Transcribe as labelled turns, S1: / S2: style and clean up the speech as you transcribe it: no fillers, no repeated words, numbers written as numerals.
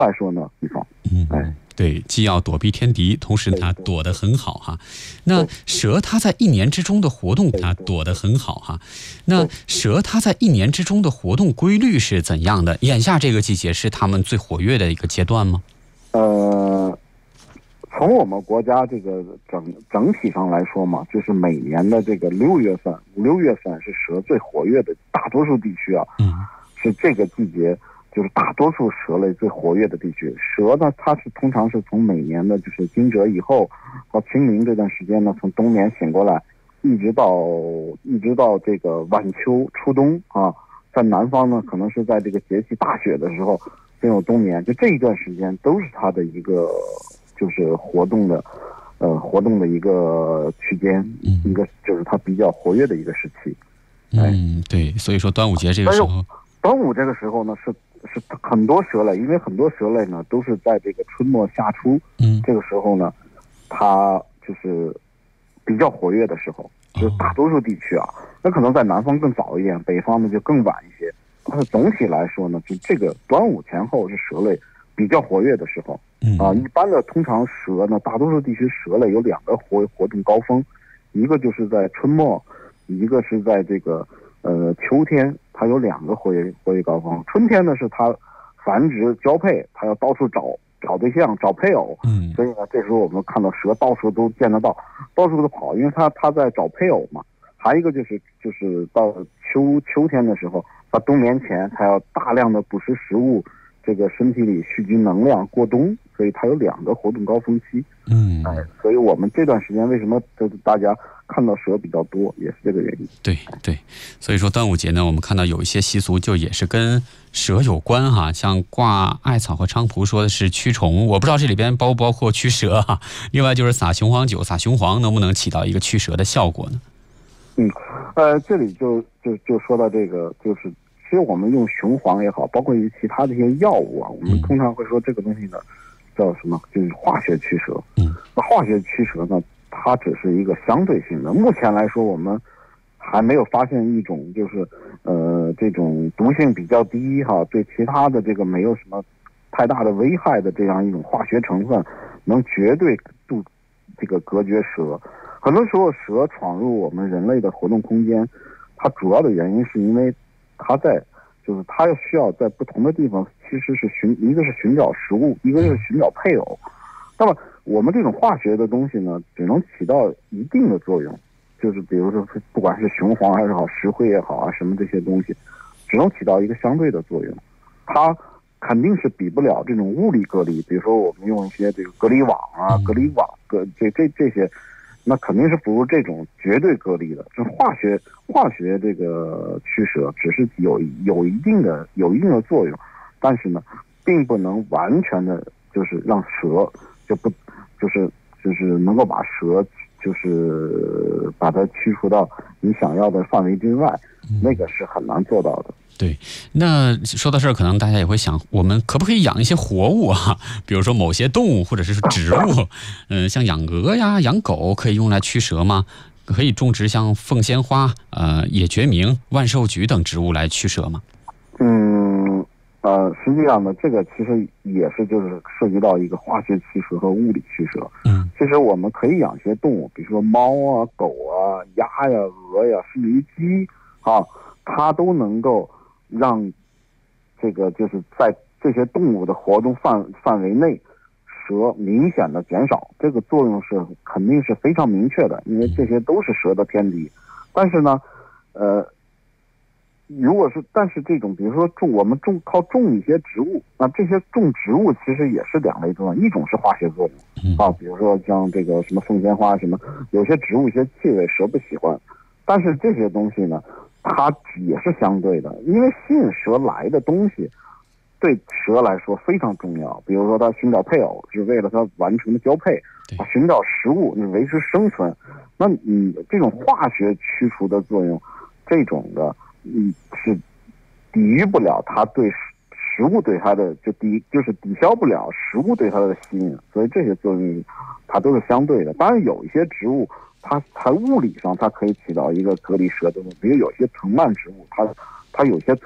S1: 来说呢地方。
S2: 对，既要躲避天敌，同时它躲得很好哈。那蛇它在一年之中的活动，它躲得很好哈。那蛇它在一年之中的活动规律是怎样的？眼下这个季节是它们最活跃的一个阶段吗？
S1: 从我们国家这个整体上来说嘛，就是每年的这个5、6月份是蛇最活跃的，大多数地区啊，是这个季节。就是大多数蛇类最活跃的地区。蛇呢，它通常是从每年的就是惊蛰以后到清明这段时间呢，从冬眠醒过来，一直到这个晚秋初冬啊，在南方呢，可能是在这个节气大雪的时候进入冬眠，就这一段时间都是它的一个就是活动的一个区间，一个就是它比较活跃的一个时期。
S2: 对，所以说端午节这个时候，
S1: 端午这个时候呢是很多蛇类，因为很多蛇类呢都是在这个春末夏初，这个时候呢，它就是比较活跃的时候，就是大多数地区啊，那可能在南方更早一点，北方呢就更晚一些。但是总体来说呢，就这个端午前后是蛇类比较活跃的时候。一般的通常蛇呢，大多数地区蛇类有2个活动高峰，一个就是在春末，一个是在这个秋天，它有2个活跃高峰。春天呢是它繁殖交配，它要到处找对象、找配偶。所以呢，这时候我们看到蛇到处都见得到，到处都跑，因为它在找配偶嘛。还有一个就是到秋天的时候，它冬眠前它要大量的捕食食物，这个身体里蓄积能量过冬，所以它有2个活动高峰期。所以我们这段时间为什么大家看到蛇比较多，也是这个原因。
S2: 对，所以说端午节呢，我们看到有一些习俗就也是跟蛇有关哈，像挂艾草和菖蒲说的是驱虫，我不知道这里边包不包括驱蛇哈。另外就是撒雄黄酒、撒雄黄能不能起到一个驱蛇的效果呢？
S1: 这里就说到这个，就是其实我们用雄黄也好，包括其他的一些药物啊，我们通常会说这个东西呢叫什么，就是化学驱蛇。那化学驱蛇呢，它只是一个相对性的。目前来说，我们还没有发现一种就是这种毒性比较低哈，对其他的这个没有什么太大的危害的这样一种化学成分，能绝对这个隔绝蛇。很多时候蛇闯入我们人类的活动空间，它主要的原因是因为它需要在不同的地方，其实是一个是寻找食物，一个是寻找配偶。那么我们这种化学的东西呢，只能起到一定的作用，就是比如说不管是雄黄还是好，石灰也好啊，什么这些东西，只能起到一个相对的作用。它肯定是比不了这种物理隔离，比如说我们用一些这个隔离网啊、隔离网这些，那肯定是不如这种绝对隔离的。这化学这个驱蛇只是有一定的作用，但是呢，并不能完全的就是让蛇就是能够把蛇就是把它驱除到你想要的范围之外，那个是很难做到的。
S2: 对，那说到这儿，可能大家也会想，我们可不可以养一些活物啊？比如说某些动物或者是植物，像养鹅呀、养狗，可以用来驱蛇吗？可以种植像凤仙花、野决明、万寿菊等植物来驱蛇吗？
S1: 实际上呢，这个其实也是就是涉及到一个化学驱蛇和物理驱蛇。其实我们可以养些动物，比如说猫啊、狗啊、鸭呀、鹅呀，甚至于鸡啊，它都能够让这个就是在这些动物的活动范围内，蛇明显的减少。这个作用是肯定是非常明确的，因为这些都是蛇的天敌。但是呢，但是这种比如说我们靠种一些植物，那这些种植物其实也是2类作用，一种是化学作用啊，比如说像这个什么凤仙花什么，有些植物一些气味蛇不喜欢，但是这些东西呢，它也是相对的，因为吸引蛇来的东西对蛇来说非常重要。比如说它寻找配偶是为了它完成的交配，寻找食物是维持生存，那你这种化学驱除的作用，这种的是抵御不了它对食物对它的就是抵消不了食物对它的吸引，所以这些作用它都是相对的。当然有一些植物它物理上它可以起到一个隔离蛇的作用，比如有些藤蔓植物它有些